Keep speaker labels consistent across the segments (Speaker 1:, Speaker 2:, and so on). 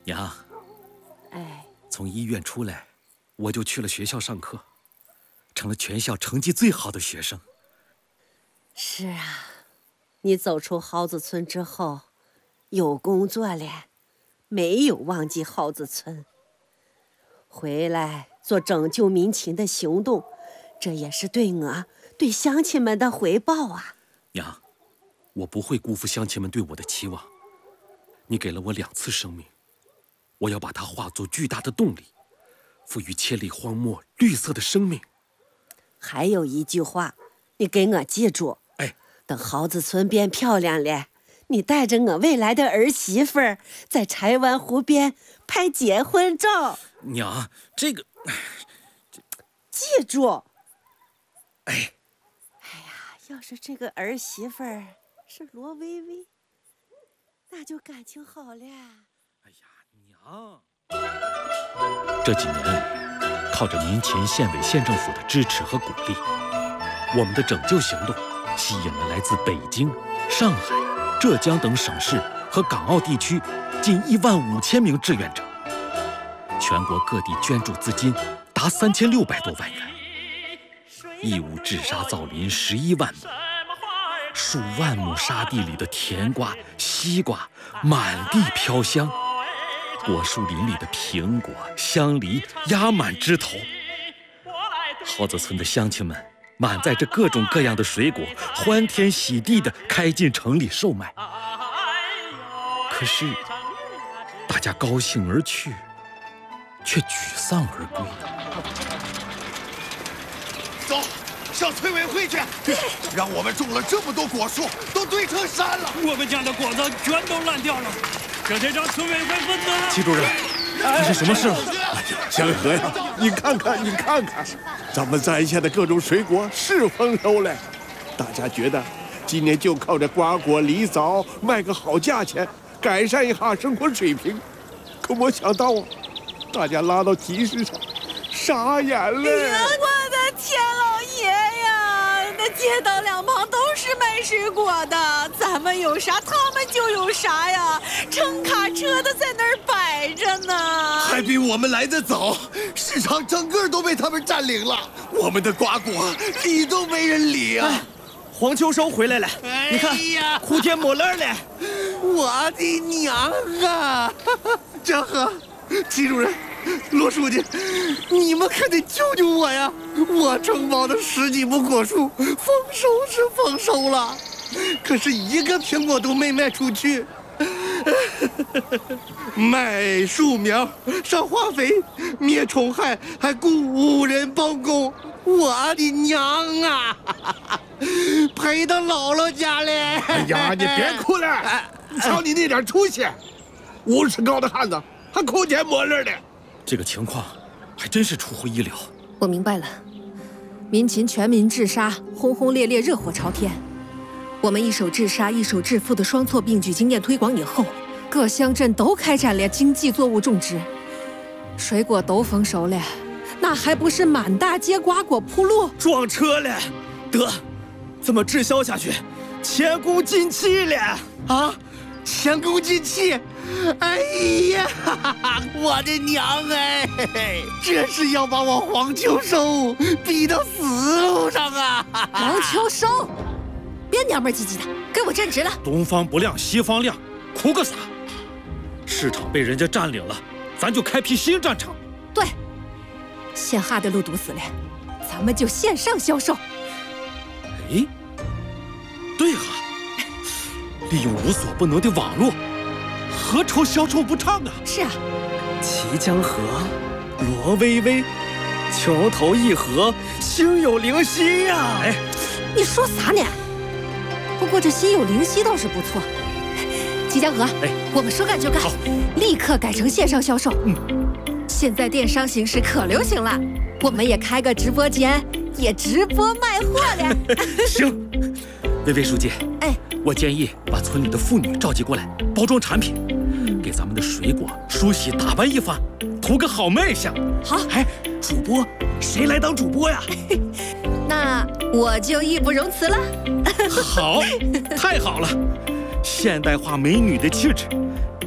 Speaker 1: 娘，
Speaker 2: 哎，
Speaker 1: 从医院出来，我就去了学校上课，成了全校成绩最好的学生。
Speaker 2: 是啊，你走出蒿子村之后，有工作了，没有忘记蒿子村。回来做拯救民情的行动，这也是对我、对乡亲们的回报啊！
Speaker 1: 娘，我不会辜负乡亲们对我的期望。你给了我2次生命，我要把它化作巨大的动力，赋予千里荒漠绿色的生命。
Speaker 2: 还有一句话，你给我记住。
Speaker 1: 哎，
Speaker 2: 等蒿子村变漂亮了，你带着我未来的儿媳妇儿在柴湾湖边拍结婚照。
Speaker 1: 娘，这个，
Speaker 2: 记住。
Speaker 1: 哎
Speaker 2: 呀，要是这个儿媳妇儿是罗薇薇，那就感情好了。
Speaker 1: 哎呀，娘！这几年，靠着民勤县委县政府的支持和鼓励，我们的拯救行动吸引了来自北京、上海、浙江等省市和港澳地区近15000名志愿者，全国各地捐助资金达3600多万元，义务治沙造林11万亩，数万亩沙地里的甜瓜、西瓜满地飘香，果树林里的苹果、香梨压满枝头。蒿子村的乡亲们满载着各种各样的水果，欢天喜地地开进城里售卖。可是，大家高兴而去，却沮丧而归。
Speaker 3: 走，上村委会去，让我们种了这么多果树，都堆成山了。
Speaker 4: 我们家的果子全都烂掉了，这得让村委会分呢。
Speaker 1: 齐主任，发生什么事了？
Speaker 5: 江河呀，你看看，咱们栽下的各种水果是丰收了，大家觉得今年就靠着瓜果梨枣卖个好价钱，改善一下生活水平。可没想到啊，大家拉到集市上，傻眼了。
Speaker 2: 我的天老爷呀，那街道两旁都是卖水果的，咱们有啥他们就有啥呀，成卡车的在那儿摆着呢。
Speaker 3: 还比我们来得早，市场整个都被他们占领了，我们的瓜果理都没人理啊。
Speaker 4: 黄秋收回来了，你看，哭天抹泪了。
Speaker 3: 我的娘啊！江河，齐主任，罗书记，你们可得救救我呀！我承包的10几亩果树丰收是丰收了，可是一个苹果都没卖出去。卖树苗、上化肥、灭虫害，还雇无人帮工，我的娘啊！赔到姥姥家了。
Speaker 5: 哎呀，你别哭了，瞧你那点出息，50尺高的汉子还哭天抹泪的。
Speaker 1: 这个情况还真是出乎意料。
Speaker 6: 我明白了，民勤全民治沙，轰轰烈烈，热火朝天。我们一手治沙，一手治富的双错并举经验推广以后，各乡镇都开展了经济作物种植，水果都丰收了，那还不是满大街瓜果铺路？
Speaker 4: 撞车了，得，这么滞销下去，前功尽弃了
Speaker 3: 啊！前功尽弃！哎呀，我的娘哎！这是要把我黄秋收逼到死路上啊！
Speaker 6: 黄秋收，别娘们唧唧的，给我站直了！
Speaker 1: 东方不亮西方亮，哭个啥？市场被人家占领了，咱就开辟新战场。
Speaker 6: 对，线下的路堵死了，咱们就线上销售。
Speaker 1: 哎，对哈，利用无所不能的网络，何愁销售不畅啊？
Speaker 6: 是啊，
Speaker 4: 齐江河、罗薇薇，情投意合，心有灵犀呀！
Speaker 1: 哎，
Speaker 6: 你说啥呢？不过这心有灵犀倒是不错。齐江河，我们说干就干，立刻改成线上销售。现在电商形式可流行了，我们也开个直播间，也直播卖货了。
Speaker 1: 行，薇薇书记，我建议把村里的妇女召集过来，包装产品，给咱们的水果梳洗打扮一番，图个好卖相。
Speaker 6: 好，
Speaker 4: 主播谁来当主播呀？
Speaker 6: 那我就义不容辞了。
Speaker 1: 好，太好了，现代化美女的气质，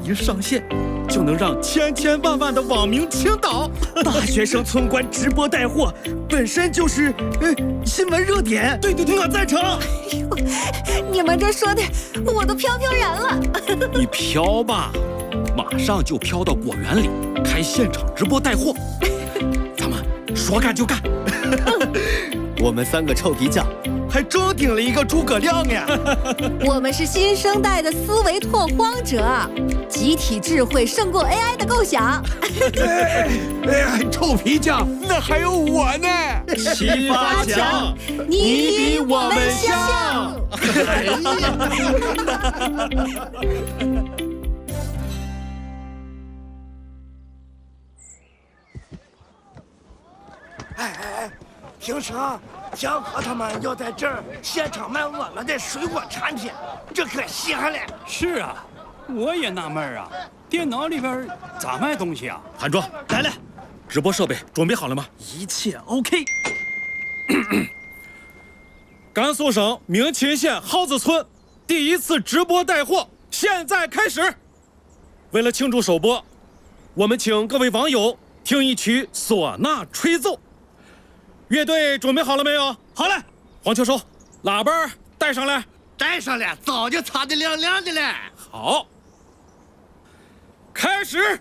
Speaker 4: 一上线，就能让千千万万的网民倾倒。大学生村官直播带货，本身就是新闻热点。对，我赞成。
Speaker 6: 哎呦，你们这说的我都飘然了。
Speaker 1: 你飘吧，马上就飘到果园里开现场直播带货。咱们说干就干。
Speaker 4: 我们3个臭皮匠还装顶了一个诸葛亮呀！
Speaker 6: 我们是新生代的思维拓荒者，集体智慧胜过 AI 的构想。
Speaker 5: 臭皮匠，那还有我呢！
Speaker 1: 七八强，你比我们像。
Speaker 3: 听说江河他们要在这儿现场卖我们的水果产品，这可稀罕了。
Speaker 7: 是啊，我也纳闷啊，电脑里边咋卖东西啊？
Speaker 1: 韩庄来了，直播设备准备好了吗？
Speaker 4: 一切 OK。
Speaker 1: 甘肃省明琴县蒿子村第1次直播带货现在开始。为了庆祝首播，我们请各位网友听一曲唢呐吹奏。乐队准备好了没有？
Speaker 7: 好嘞，
Speaker 1: 黄秋收，喇叭带上来。
Speaker 3: 带上了，早就擦得亮亮的了。
Speaker 1: 好，开始。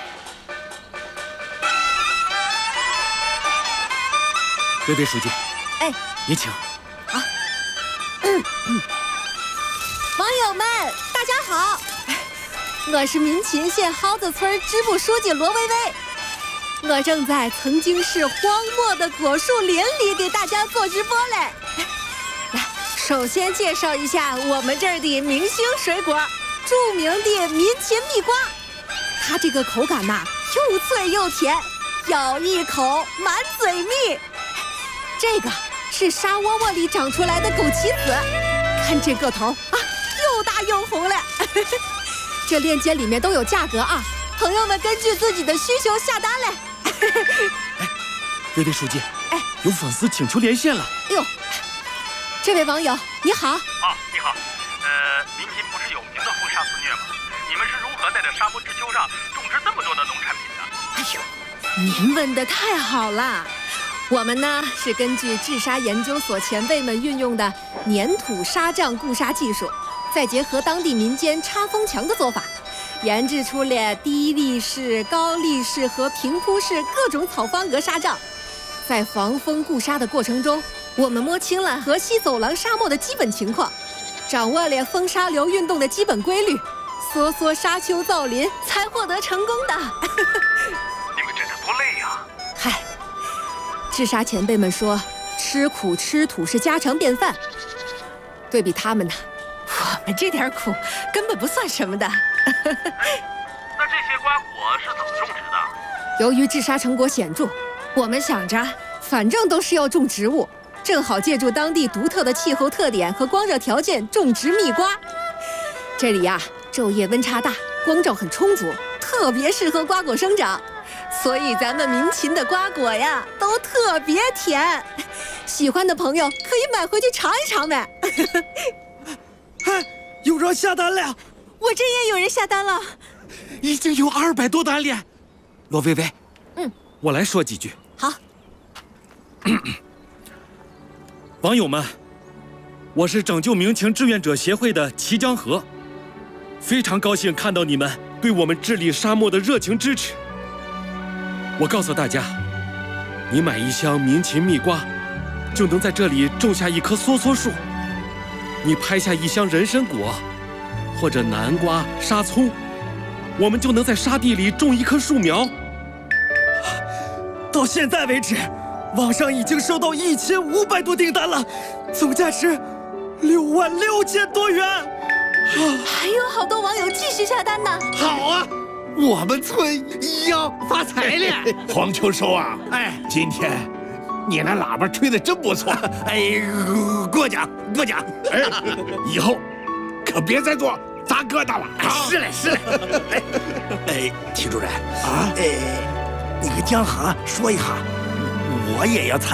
Speaker 1: 魏魏书记，
Speaker 6: 哎，
Speaker 1: 你请。
Speaker 6: 好。网友们，大家好，我是民勤县蒿子村支部书记罗薇薇。我正在曾经是荒漠的果树林里给大家做直播嘞。来，首先介绍一下我们这儿的明星水果，著名的民勤蜜瓜。它这个口感呐，又脆又甜，咬一口满嘴蜜。这个是沙窝窝里长出来的枸杞子，看这个头啊，又大又红嘞。这链接里面都有价格啊。朋友们根据自己的需求下单嘞。
Speaker 1: 哎，魏魏书记，哎，有粉丝请求连线了。
Speaker 6: 哎呦，这位网友你好。
Speaker 8: 啊，你好。民勤不是有名的风沙肆虐吗？你们是如何在这沙漠之丘上种植这么多的农产品的？
Speaker 6: 哎呦，您问得太好了。我们呢是根据治沙研究所前辈们运用的粘土沙障固沙技术，再结合当地民间插风墙的做法，研制出了低砾式、高砾式和平铺式各种草方鹅沙障。在防风固沙的过程中，我们摸清了河西走廊沙漠的基本情况，掌握了风沙流运动的基本规律，梭沙丘造林，才获得成功的。
Speaker 8: 你们这是多累呀！
Speaker 6: 嗨，治沙前辈们说，吃苦吃土是家常便饭。对比他们呢，我们这点苦根本不算什么的。
Speaker 8: 那这些瓜果是怎么种植的？
Speaker 6: 由于治沙成果显著，我们想着反正都是要种植物，正好借助当地独特的气候特点和光热条件种植蜜瓜。这里呀，昼夜温差大，光照很充足，特别适合瓜果生长。所以咱们民勤的瓜果呀，都特别甜。喜欢的朋友可以买回去尝一尝呗。
Speaker 4: 哎，有人下单了！
Speaker 6: 我这也有人下单了，
Speaker 1: 已经有200多单了。罗薇薇，我来说几句。
Speaker 6: 好。
Speaker 1: 网友们，我是拯救民勤志愿者协会的齐江河，非常高兴看到你们对我们治理沙漠的热情支持。我告诉大家，你买1箱民勤蜜瓜，就能在这里种下1棵梭树；你拍下1箱人参果，或者南瓜、沙葱，我们就能在沙地里种1棵树苗。
Speaker 4: 到现在为止，网上已经收到1500多订单了，总价值66000多元。
Speaker 6: 还有好多网友继续下单呢。
Speaker 3: 好啊，我们村要发财了。
Speaker 5: 黄秋收啊，
Speaker 3: 哎，
Speaker 5: 今天你那喇叭吹得真不错。
Speaker 3: 哎，过奖过奖。
Speaker 5: 哎，以后可别再做砸疙瘩了。
Speaker 3: 是嘞是嘞。哎，齐主任
Speaker 5: 啊，
Speaker 3: 你跟江河说一下，我也要参